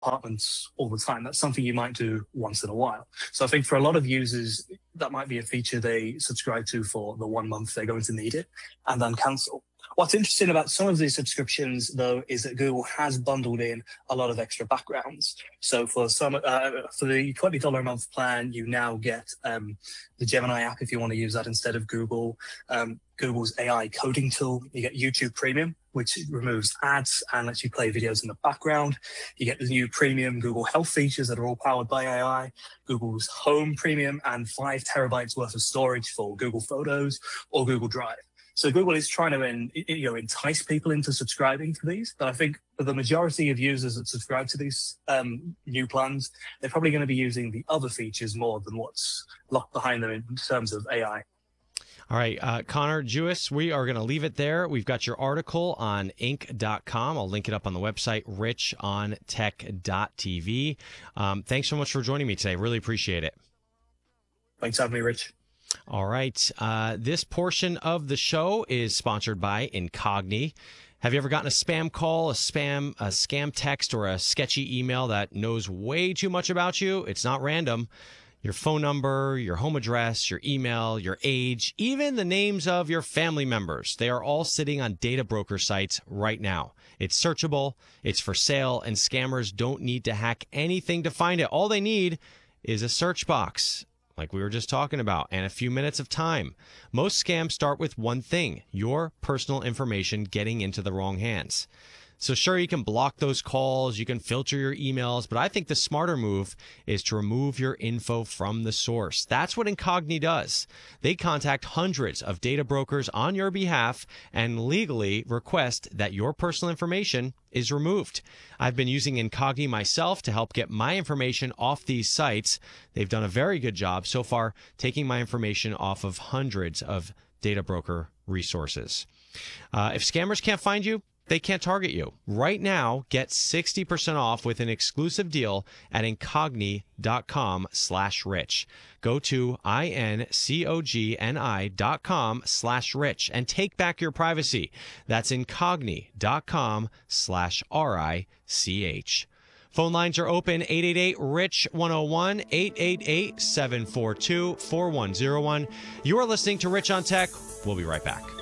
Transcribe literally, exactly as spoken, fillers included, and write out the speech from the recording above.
apartments all the time. That's something you might do once in a while. So I think for a lot of users, that might be a feature they subscribe to for the one month they're going to need it and then cancel. What's interesting about some of these subscriptions, though, is that Google has bundled in a lot of extra backgrounds. So for some, uh, for the twenty dollars a month plan, you now get um, the Gemini app if you want to use that instead of Google, um, Google's A I coding tool. You get YouTube Premium, which removes ads and lets you play videos in the background. You get the new premium Google Health features that are all powered by A I, Google's Home Premium, and five terabytes worth of storage for Google Photos or Google Drive. So Google is trying to in, you know, entice people into subscribing to these. But I think for the majority of users that subscribe to these um, new plans, they're probably going to be using the other features more than what's locked behind them in terms of A I. All right, uh, Connor Jewess, we are going to leave it there. We've got your article on Inc dot com. I'll link it up on the website, rich on tech dot t v. Um, thanks so much for joining me today. Really appreciate it. Thanks for having me, Rich. All right. Uh, this portion of the show is sponsored by Incogni. Have you ever gotten a spam call, a spam, a scam text, or a sketchy email that knows way too much about you? It's not random. Your phone number, your home address, your email, your age, even the names of your family members. They are all sitting on data broker sites right now. It's searchable, it's for sale, and scammers don't need to hack anything to find it. All they need is a search box, like we were just talking about, and a few minutes of time. Most scams start with one thing: your personal information getting into the wrong hands. So sure, you can block those calls, you can filter your emails, but I think the smarter move is to remove your info from the source. That's what Incogni does. They contact hundreds of data brokers on your behalf and legally request that your personal information is removed. I've been using Incogni myself to help get my information off these sites. They've done a very good job so far taking my information off of hundreds of data broker resources. Uh, if scammers can't find you, they can't target you. Right now, get sixty percent off with an exclusive deal at incogni.com slash rich. Go to I-N-C-O-G-N-I dot com slash rich and take back your privacy. That's incogni.com slash R-I-C-H. Phone lines are open, eight eight eight, rich one oh one, eight eight eight, seven four two, four one oh one. You are listening to Rich on Tech. We'll be right back.